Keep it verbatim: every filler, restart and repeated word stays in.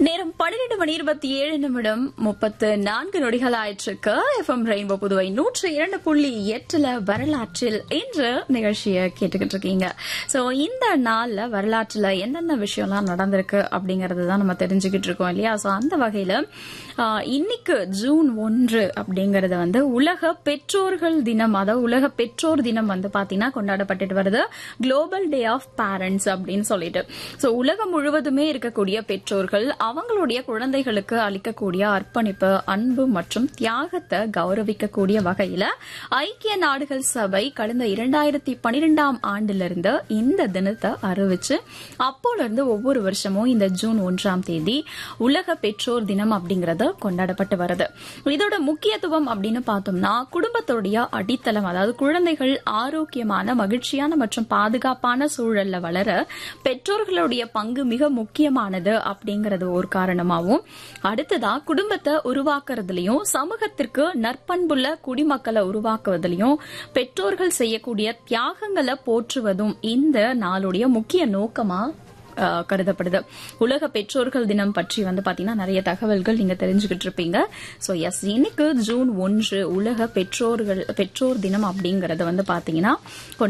நேரம் பன்னிரண்டு மணி இருபத்தி ஏழு நிமிடம் முப்பத்து நான்கு நொடிகள் ஆயிற்றுக்கு எஃப்எம் ரெயின்போ புதுவை நூற்றி இரண்டு புள்ளி எட்டுல வரலாற்றில் இன்று நிகழ்ச்சியை கேட்டுக்கிட்டு இருக்கீங்க. சோ இந்த நாள்ல வரலாற்றுல என்னென்ன விஷயம்லாம் நடந்திருக்கு அப்படிங்கறது தான் நம்ம தெரிஞ்சுக்கிட்டு இருக்கோம் இல்லையா? சோ அந்த வகையில இன்னைக்கு ஜூன் ஒன்று அப்படிங்கறது வந்து உலக பெற்றோர்கள் தினம், அதாவது உலக பெற்றோர் தினம் வந்து பாத்தீங்கன்னா கொண்டாடப்பட்டு வருது. குளோபல் டே ஆஃப் பேரண்ட்ஸ் அப்படின்னு சொல்லிட்டு. சோ உலகம் முழுவதுமே இருக்கக்கூடிய பெற்றோர்கள் அவங்களுடைய குழந்தைகளுக்கு அளிக்கக்கூடிய அர்ப்பணிப்பு, அன்பு மற்றும் தியாகத்தை கௌரவிக்கக்கூடிய வகையில ஐக்கிய நாடுகள் சபை கடந்த இரண்டாயிரத்தி பனிரெண்டாம் ஆண்டிலிருந்து இந்த தினத்தை அறிவிச்சு அப்போல இருந்து ஒவ்வொரு வருஷமும் இந்த ஜூன் ஒன்றாம் தேதி உலக பெற்றோர் தினம் அப்படிங்கறது கொண்டாடப்பட்டு வருது. இதோட முக்கியத்துவம் அப்படின்னு பார்த்தோம்னா குடும்பத்துடைய அடித்தளம், அதாவது குழந்தைகள் ஆரோக்கியமான, மகிழ்ச்சியான மற்றும் பாதுகாப்பான சூழல்ல வளர பெற்றோர்களுடைய பங்கு மிக முக்கியமானது அப்படிங்கறது ஒரு காரணமாகவும், அடுத்ததா குடும்பத்தை உருவாக்குறதுலயும் சமூகத்திற்கு நற்பண்புள்ள குடிமக்களை உருவாக்குவதிலையும் பெற்றோர்கள் செய்யக்கூடிய தியாகங்களை போற்றுவதும் இந்த நாளுடைய முக்கிய நோக்கமா கருதப்படுது. உலக பெற்றோர்கள் தினம் பற்றி வந்து பாத்தீங்கன்னா நிறைய தகவல்கள் நீங்க தெரிஞ்சுக்கிட்டு இருப்பீங்க. சோ எஸ், இன்னைக்கு ஜூன் ஒன்று உலக பெற்றோர்கள் பெற்றோர் தினம் அப்படிங்கறத வந்து பாத்தீங்கன்னா